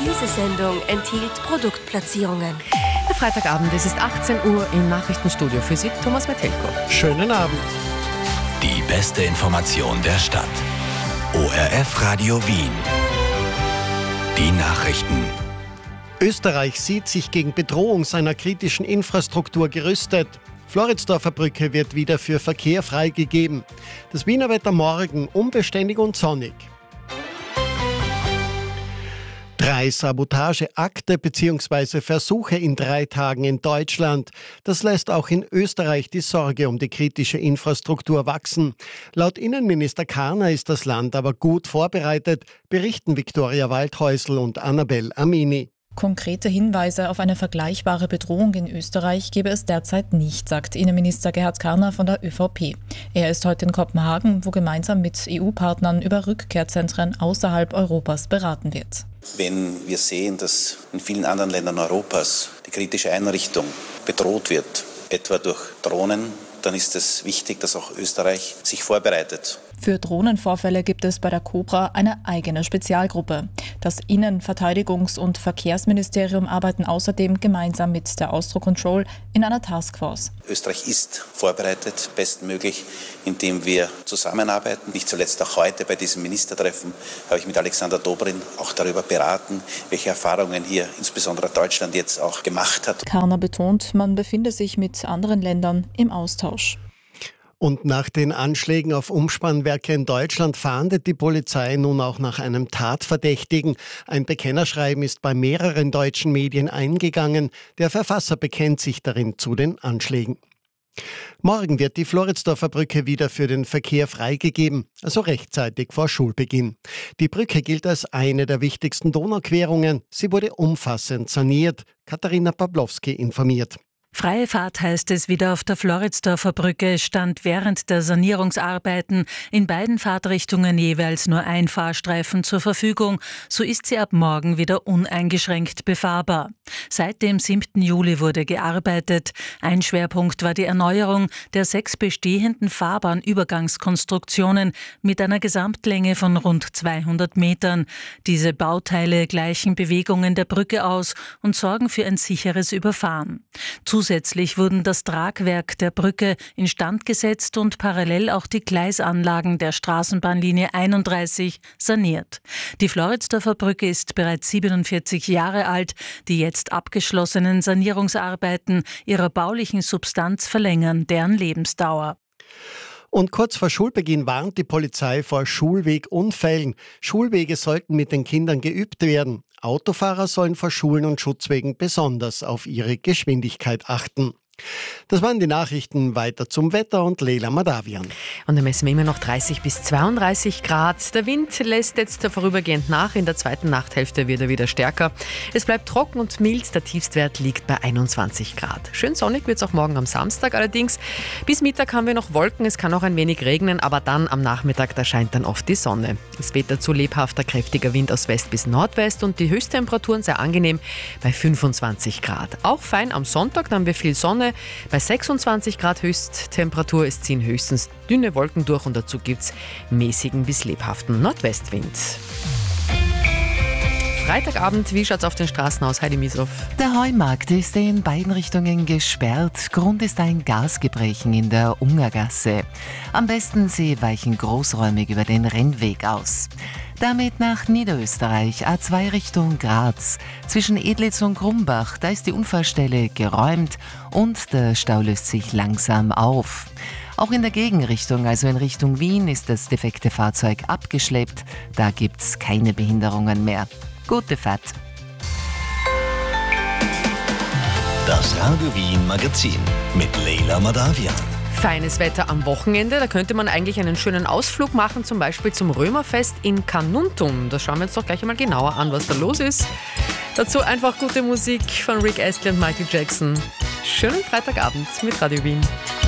Diese Sendung enthielt Produktplatzierungen. Der Freitagabend, es ist 18 Uhr im Nachrichtenstudio. Für Sie Thomas Metelko. Schönen Abend. Die beste Information der Stadt. ORF Radio Wien. Die Nachrichten. Österreich sieht sich gegen Bedrohung seiner kritischen Infrastruktur gerüstet. Floridsdorfer Brücke wird wieder für Verkehr freigegeben. Das Wiener Wetter morgen unbeständig und sonnig. 3 Sabotageakte bzw. Versuche in 3 Tagen in Deutschland. Das lässt auch in Österreich die Sorge um die kritische Infrastruktur wachsen. Laut Innenminister Karner ist das Land aber gut vorbereitet, berichten Viktoria Waldhäusl und Annabel Amini. Konkrete Hinweise auf eine vergleichbare Bedrohung in Österreich gebe es derzeit nicht, sagt Innenminister Gerhard Karner von der ÖVP. Er ist heute in Kopenhagen, wo gemeinsam mit EU-Partnern über Rückkehrzentren außerhalb Europas beraten wird. Wenn wir sehen, dass in vielen anderen Ländern Europas die kritische Einrichtung bedroht wird, etwa durch Drohnen, dann ist es wichtig, dass auch Österreich sich vorbereitet. Für Drohnenvorfälle gibt es bei der Cobra eine eigene Spezialgruppe. Das Innen-, Verteidigungs- und Verkehrsministerium arbeiten außerdem gemeinsam mit der Austro Control in einer Taskforce. Österreich ist vorbereitet, bestmöglich, indem wir zusammenarbeiten. Nicht zuletzt auch heute bei diesem Ministertreffen habe ich mit Alexander Dobrin auch darüber beraten, welche Erfahrungen hier insbesondere Deutschland jetzt auch gemacht hat. Karner betont, man befinde sich mit anderen Ländern im Austausch. Und nach den Anschlägen auf Umspannwerke in Deutschland fahndet die Polizei nun auch nach einem Tatverdächtigen. Ein Bekennerschreiben ist bei mehreren deutschen Medien eingegangen. Der Verfasser bekennt sich darin zu den Anschlägen. Morgen wird die Floridsdorfer Brücke wieder für den Verkehr freigegeben, also rechtzeitig vor Schulbeginn. Die Brücke gilt als eine der wichtigsten Donauquerungen. Sie wurde umfassend saniert. Katharina Pawlowski informiert. Freie Fahrt heißt es wieder auf der Floridsdorfer Brücke, stand während der Sanierungsarbeiten in beiden Fahrtrichtungen jeweils nur ein Fahrstreifen zur Verfügung. So ist sie ab morgen wieder uneingeschränkt befahrbar. Seit dem 7. Juli wurde gearbeitet. Ein Schwerpunkt war die Erneuerung der 6 bestehenden Fahrbahnübergangskonstruktionen mit einer Gesamtlänge von rund 200 Metern. Diese Bauteile gleichen Bewegungen der Brücke aus und sorgen für ein sicheres Überfahren. Zusätzlich wurden das Tragwerk der Brücke instand gesetzt und parallel auch die Gleisanlagen der Straßenbahnlinie 31 saniert. Die Floridsdorfer Brücke ist bereits 47 Jahre alt. Die jetzt abgeschlossenen Sanierungsarbeiten ihrer baulichen Substanz verlängern deren Lebensdauer. Und kurz vor Schulbeginn warnt die Polizei vor Schulwegunfällen. Schulwege sollten mit den Kindern geübt werden. Autofahrer sollen vor Schulen und Schutzwegen besonders auf ihre Geschwindigkeit achten. Das waren die Nachrichten. Weiter zum Wetter und Leila Madavian. Und da messen wir immer noch 30 bis 32 Grad. Der Wind lässt jetzt vorübergehend nach. In der zweiten Nachthälfte wird er wieder stärker. Es bleibt trocken und mild. Der Tiefstwert liegt bei 21 Grad. Schön sonnig wird es auch morgen am Samstag allerdings. Bis Mittag haben wir noch Wolken. Es kann auch ein wenig regnen, aber dann am Nachmittag, da scheint dann oft die Sonne. Es weht dazu lebhafter, kräftiger Wind aus West bis Nordwest und die Höchsttemperaturen sehr angenehm bei 25 Grad. Auch fein am Sonntag, da haben wir viel Sonne. Bei 26 Grad Höchsttemperatur, es ziehen höchstens dünne Wolken durch und dazu gibt es mäßigen bis lebhaften Nordwestwind. Freitagabend, wie schaut's auf den Straßen aus, Heidi Mieshoff? Der Heumarkt ist in beiden Richtungen gesperrt. Grund ist ein Gasgebrechen in der Ungergasse. Am besten Sie weichen großräumig über den Rennweg aus. Damit nach Niederösterreich, A2 Richtung Graz. Zwischen Edlitz und Grumbach, da ist die Unfallstelle geräumt und der Stau löst sich langsam auf. Auch in der Gegenrichtung, also in Richtung Wien, ist das defekte Fahrzeug abgeschleppt. Da gibt's keine Behinderungen mehr. Gute Fahrt. Das Radio Wien Magazin mit Leila Madavian. Feines Wetter am Wochenende, da könnte man eigentlich einen schönen Ausflug machen, zum Beispiel zum Römerfest in Carnuntum. Da schauen wir uns doch gleich einmal genauer an, was da los ist. Dazu einfach gute Musik von Rick Astley und Michael Jackson. Schönen Freitagabend mit Radio Wien.